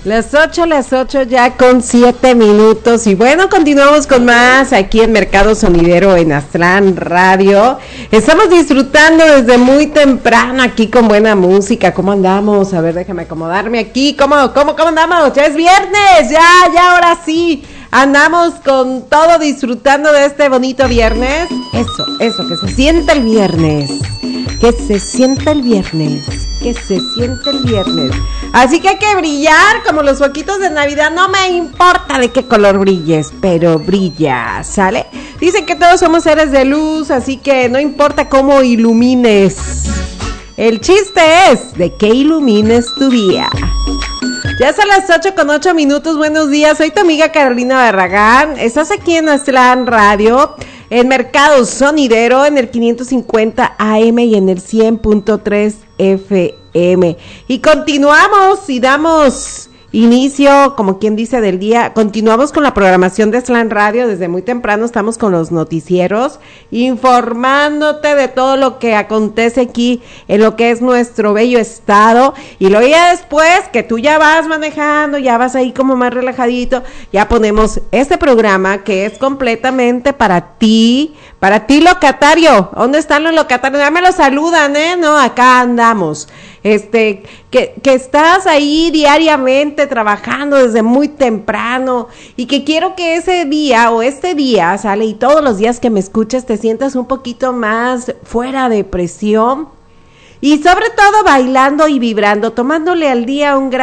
Las 8 ya con 7 minutos. Y bueno, continuamos con más aquí en Mercado Sonidero en Aztlán Radio. Estamos disfrutando desde muy temprano aquí con buena música. ¿Cómo andamos? A ver, déjame acomodarme aquí. ¿Cómo andamos? Ya es viernes, ya, ahora sí. Andamos con todo disfrutando de este bonito viernes. Eso, que se sienta el viernes. Que se sienta el viernes. Así que hay que brillar como los foquitos de Navidad. No me importa de qué color brilles, pero brilla, ¿sale? Dicen que todos somos seres de luz, así que no importa cómo ilumines. El chiste es de que ilumines tu día. Ya son las 8 con 8 minutos, buenos días, soy tu amiga Carolina Barragán, estás aquí en Aztlán Radio, en Mercado Sonidero, en el 550 AM y en el 100.3 FM, y continuamos y damos inicio, como quien dice, del día. Continuamos con la programación de Aztlán Radio. Desde muy temprano estamos con los noticieros, informándote de todo lo que acontece aquí en lo que es nuestro bello estado. Y luego ya después que tú ya vas manejando, ya vas ahí como más relajadito, ya ponemos este programa que es completamente para ti locatario. ¿Dónde están los locatarios? Ya me los saludan, No, acá andamos. Que estás ahí diariamente trabajando desde muy temprano y que quiero que ese día o este día, sale, y todos los días que me escuches te sientas un poquito más fuera de presión y sobre todo bailando y vibrando, tomándole al día un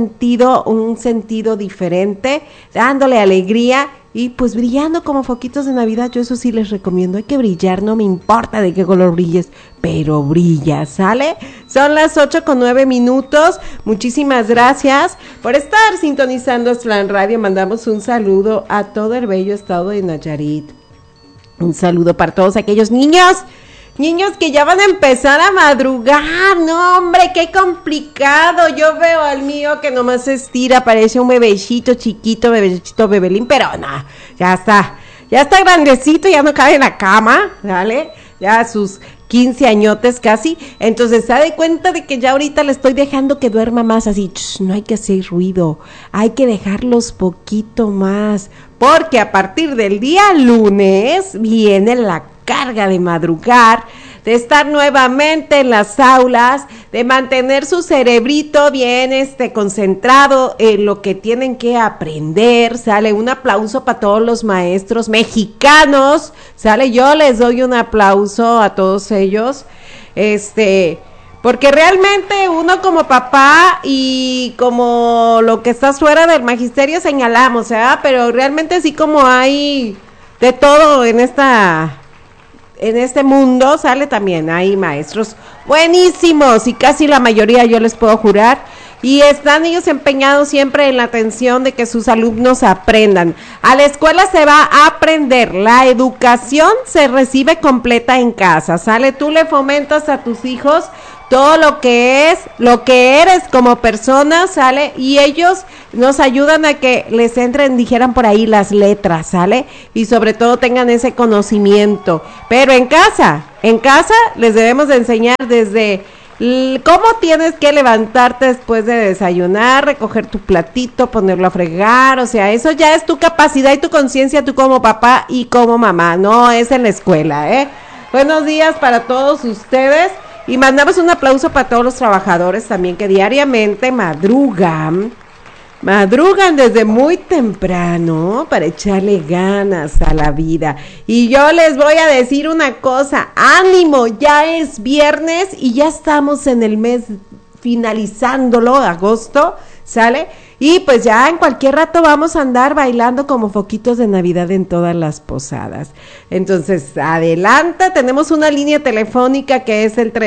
sentido diferente, dándole alegría y pues brillando como foquitos de Navidad. Yo eso sí les recomiendo, hay que brillar, no me importa de qué color brilles, pero brilla, ¿sale? Son las 8 con 9 minutos, muchísimas gracias por estar sintonizando Aztlán Radio. Mandamos un saludo a todo el bello estado de Nayarit, un saludo para todos aquellos niños que ya van a empezar a madrugar. No, hombre, qué complicado. Yo veo al mío que nomás se estira, parece un bebecito chiquito, bebelín, pero no, ya está grandecito, ya no cabe en la cama, ¿vale? Ya sus 15 añotes casi, entonces se da cuenta de que ya ahorita le estoy dejando que duerma más así, no hay que hacer ruido, hay que dejarlos poquito más, porque a partir del día lunes viene la carga de madrugar, de estar nuevamente en las aulas, de mantener su cerebrito bien concentrado en lo que tienen que aprender, ¿sale? Un aplauso para todos los maestros mexicanos, ¿sale? Yo les doy un aplauso a todos ellos, porque realmente uno como papá y como lo que está fuera del magisterio señalamos, ¿verdad? Pero realmente sí, como hay de todo en este mundo, sale, también hay maestros buenísimos y casi la mayoría, yo les puedo jurar, y están ellos empeñados siempre en la atención de que sus alumnos aprendan. A la escuela se va a aprender, la educación se recibe completa en casa, sale, tú le fomentas a tus hijos todo lo que eres como persona, sale, y ellos nos ayudan a que les entren, dijeran por ahí, las letras, sale, y sobre todo tengan ese conocimiento. Pero en casa les debemos de enseñar desde cómo tienes que levantarte después de desayunar, recoger tu platito, ponerlo a fregar, o sea, eso ya es tu capacidad y tu conciencia, tú como papá y como mamá, no es en la escuela, Buenos días para todos ustedes. Y mandamos un aplauso para todos los trabajadores también que diariamente madrugan desde muy temprano para echarle ganas a la vida. Y yo les voy a decir una cosa, ánimo, ya es viernes y ya estamos en el mes finalizándolo, agosto, ¿sale? Y pues ya en cualquier rato vamos a andar bailando como foquitos de Navidad en todas las posadas. Entonces, adelante, tenemos una línea telefónica que es el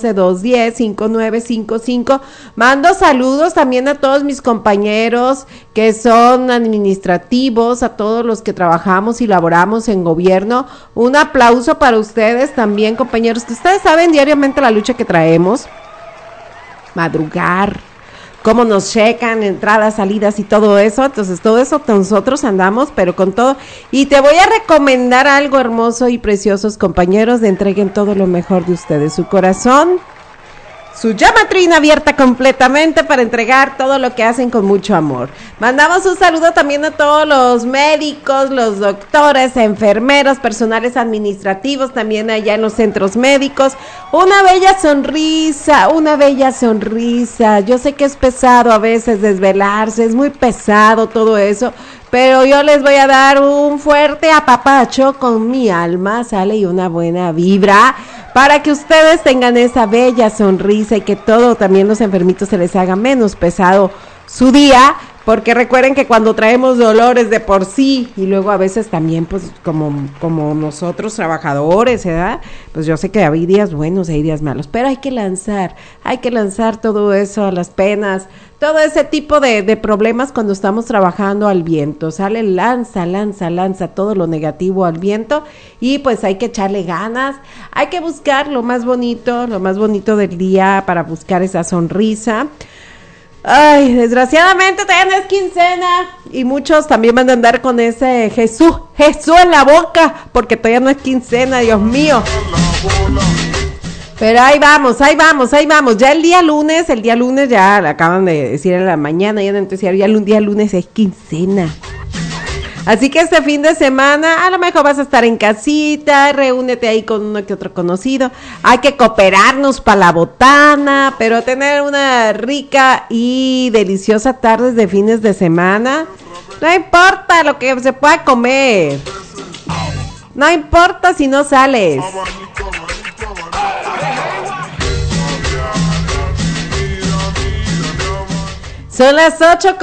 311-210-5955. Mando saludos también a todos mis compañeros que son administrativos, a todos los que trabajamos y laboramos en gobierno. Un aplauso para ustedes también, compañeros, que ustedes saben diariamente la lucha que traemos. Madrugar, cómo nos checan entradas, salidas y todo eso. Entonces todo eso nosotros andamos, pero con todo. Y te voy a recomendar algo hermoso y preciosos, compañeros, de entreguen todo lo mejor de ustedes, su corazón, su llamatrina abierta completamente para entregar todo lo que hacen con mucho amor. Mandamos un saludo también a todos los médicos, los doctores, enfermeros, personales administrativos, también allá en los centros médicos. Una bella sonrisa, una bella sonrisa. Yo sé que es pesado a veces desvelarse, es muy pesado todo eso, pero yo les voy a dar un fuerte apapacho con mi alma, sale, y una buena vibra, para que ustedes tengan esa bella sonrisa y que todo, también los enfermitos, se les haga menos pesado su día, porque recuerden que cuando traemos dolores de por sí, y luego a veces también, pues, como nosotros trabajadores, ¿verdad? Pues yo sé que hay días buenos, hay días malos, pero hay que lanzar todo eso, las penas, todo ese tipo de problemas cuando estamos trabajando al viento, sale, lanza todo lo negativo al viento, y pues hay que echarle ganas, hay que buscar lo más bonito del día para buscar esa sonrisa. Ay, desgraciadamente todavía no es quincena y muchos también van a andar con ese Jesús en la boca, porque todavía no es quincena, Dios mío. Pero ahí vamos, ya el día lunes ya acaban de decir en la mañana, ya el día lunes es quincena. Así que este fin de semana a lo mejor vas a estar en casita, reúnete ahí con uno que otro conocido, hay que cooperarnos para la botana, pero tener una rica y deliciosa tarde de fines de semana, no importa lo que se pueda comer, no importa si no sales. Son las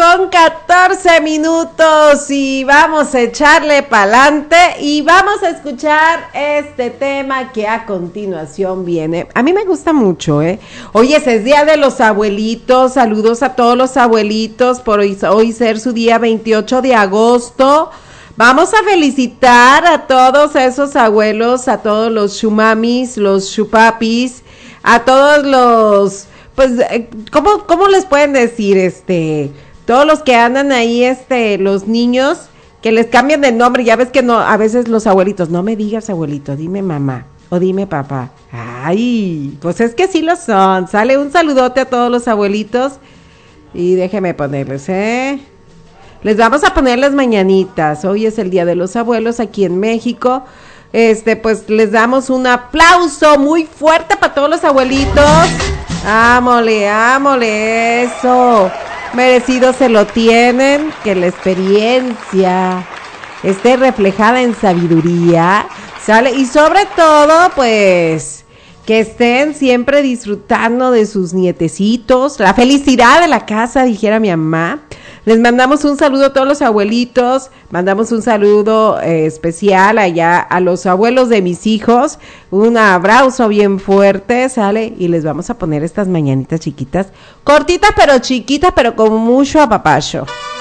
8:14 y vamos a echarle pa'lante y vamos a escuchar este tema que a continuación viene. A mí me gusta mucho, Hoy es día de los abuelitos, saludos a todos los abuelitos por hoy ser su día 28 de agosto. Vamos a felicitar a todos esos abuelos, a todos los shumamis, los shupapis, a todos los... Pues, ¿cómo les pueden decir, todos los que andan ahí, los niños, que les cambian de nombre? Ya ves que no, a veces los abuelitos, no me digas abuelito, dime mamá, o dime papá. Ay, pues es que sí lo son. Sale un saludote a todos los abuelitos, y déjeme ponerles, les vamos a poner las mañanitas. Hoy es el Día de los Abuelos aquí en México. Pues les damos un aplauso muy fuerte para todos los abuelitos. Ámole, eso. Merecido se lo tienen, que la experiencia esté reflejada en sabiduría, ¿sale? Y sobre todo, pues, que estén siempre disfrutando de sus nietecitos, la felicidad de la casa, dijera mi mamá. Les mandamos un saludo a todos los abuelitos, mandamos un saludo especial allá a los abuelos de mis hijos, un abrazo bien fuerte, ¿sale? Y les vamos a poner estas mañanitas chiquitas, cortitas pero chiquitas, pero con mucho apapacho.